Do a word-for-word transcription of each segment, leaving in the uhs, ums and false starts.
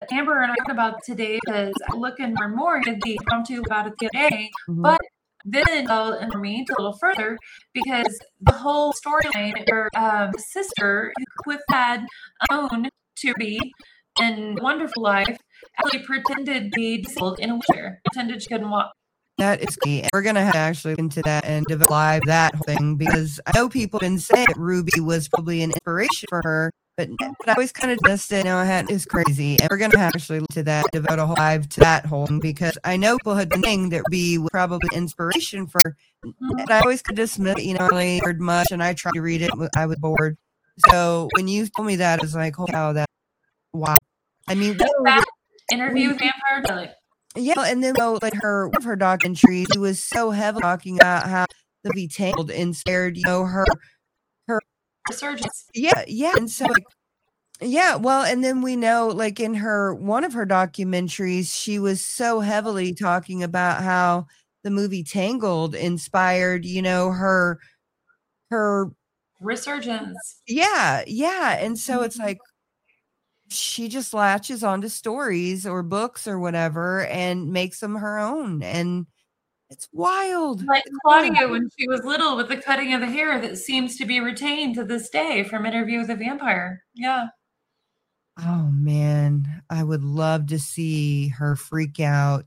Amber and I talked about today because I'm looking more and more into the impromptu about it the other day, Mhm. but then uh, and for me a little further because the whole storyline where um, the sister who had own to be in Wonderful Life actually pretended to be disabled in a wheelchair, pretended she couldn't walk. That is key. We're going to have to actually look into that and develop live that whole thing because I know people have been saying that Ruby was probably an inspiration for her, but, but I always kind of just said, no, it is crazy. And we're going to have to actually look to that, devote a whole live to that whole thing because I know people had been saying that Ruby was probably inspiration for her. And I always could dismiss it, you know, I really heard much and I tried to read it. I was bored. So when you told me that, I was like, oh, wow, that, wow. I mean, that interview with Vampire Dialect. Yeah, and then oh, like her one of her documentaries, she was so heavily talking about how the movie Tangled inspired, you know, her her resurgence. Yeah, yeah, and so like, yeah, well, and then we know, like in her one of her documentaries, she was so heavily talking about how the movie Tangled inspired, you know, her her resurgence. Yeah, yeah, and so it's like. She just latches onto stories or books or whatever and makes them her own. And it's wild. Like it's Claudia wild. when she was little with the cutting of the hair that seems to be retained to this day from Interview with a Vampire. Yeah. Oh, man. I would love to see her freak out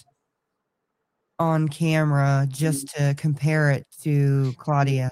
on camera just to compare it to Claudia.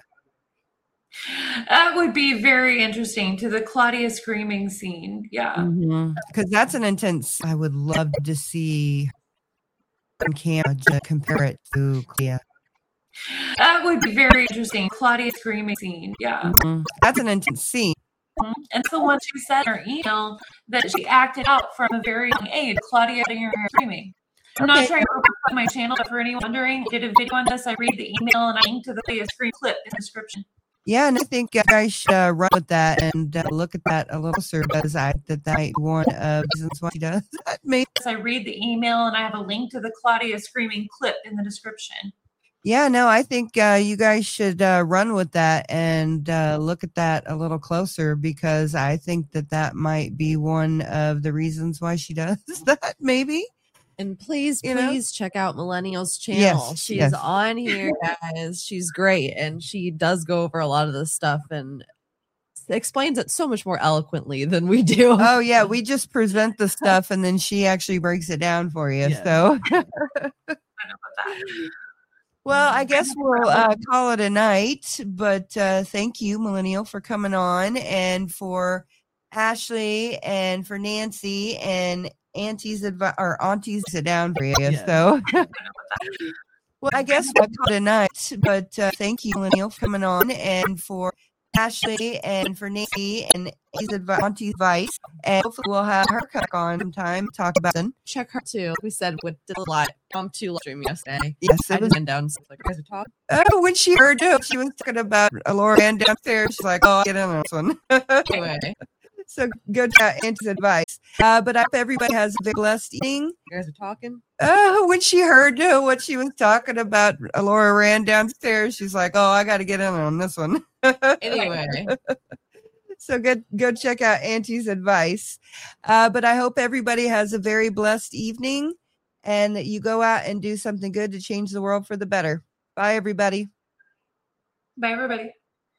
That would be very interesting to the Claudia screaming scene. Yeah. Because mm-hmm. that's an intense. I would love to see on camera to compare it to Claudia. That would be very interesting. Claudia screaming scene. Yeah. Mm-hmm. That's an intense scene. Mm-hmm. And so once she said in her email that she acted out from a very young age, Claudia sitting her screaming. I'm okay. not trying to overplug my channel, but for anyone wondering, I did a video on this. I read the email and I linked to the Claudia scream clip in the description. Yeah, and I think you guys should uh, run with that and uh, look at that a little closer because I that that might be one of the reasons why she does that. Maybe. I read the email and I have a link to the Claudia screaming clip in the description. Yeah, no, I think uh, you guys should uh, run with that and uh, look at that a little closer because I think that that might be one of the reasons why she does that. Maybe. And please, you please know? check out Millennial's channel. Yes, She's yes. on here, guys. She's great. And she does go over a lot of this stuff and explains it so much more eloquently than we do. Oh, yeah. We just present the stuff and then she actually breaks it down for you. Yeah. So, I know about that. Well, I guess we'll uh, call it a night. But uh, thank you, Millennial, for coming on and for Ashley and for Nancy and Auntie's advice or Auntie's sit down for you. Yeah. So, well, I guess we'll call it a night. But uh, thank you, Millennial, for coming on and for Ashley and for Nancy and Auntie's advice. And hopefully we'll have her come on sometime to talk about it. Check her too. Like we said, we did a lot um to stream yesterday. Yes, I it was. just went down like guys are talking. Oh, when she heard it, she was talking about Laura Ann downstairs. She's like, "Oh, I'll get in on this one." Anyway. So good uh, Auntie's advice. Uh, but I hope everybody has a very blessed evening. You guys are talking? Oh, when she heard uh, what she was talking about, Laura ran downstairs. She's like, oh, I got to get in on this one. Anyway. So good, go check out Auntie's advice. Uh, but I hope everybody has a very blessed evening and that you go out and do something good to change the world for the better. Bye, everybody. Bye, everybody.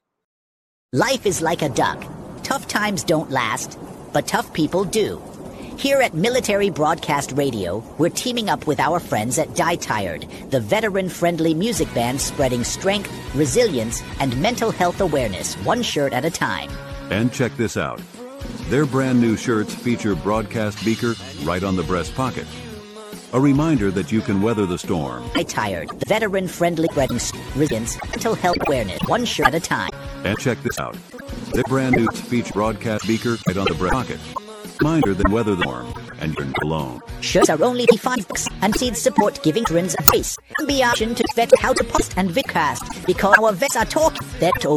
Life is like a duck. Tough times don't last, but tough people do. Here at Military Broadcast Radio, we're teaming up with our friends at Die Tired, the veteran-friendly music band spreading strength, resilience, and mental health awareness one shirt at a time. And check this out. Their brand new shirts feature broadcast beaker right on the breast pocket. A reminder that you can weather the storm. Die Tired, the veteran-friendly spreading resilience, mental health awareness one shirt at a time. And check this out. Their brand new feature broadcast beaker right on the breast pocket. Reminder that weather the storm and you're not alone. Shirts are only five bucks and seed support giving veterans a face. And be option to vet how to post and vidcast because our vets are talking that over.